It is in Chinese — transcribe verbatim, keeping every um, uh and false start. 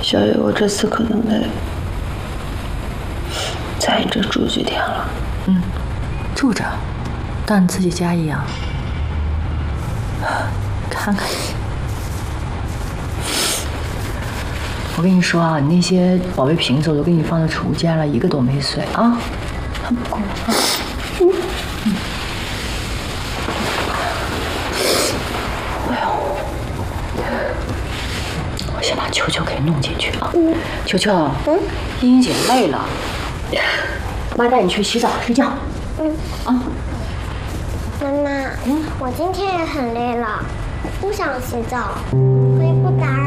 小雨，我这次可能得在你这住几天了。 嗯，住着，当你自己家一样。看看你，我跟你说啊，你那些宝贝瓶子我都给你放在储物间了，一个都没碎啊。很不够啊。嗯嗯。哎呦，我先把球球给弄进去啊。嗯。球球，嗯，茵茵姐累了，妈带你去洗澡睡觉。嗯。啊。 妈妈，嗯，我今天也很累了，不想洗澡，可以不打扰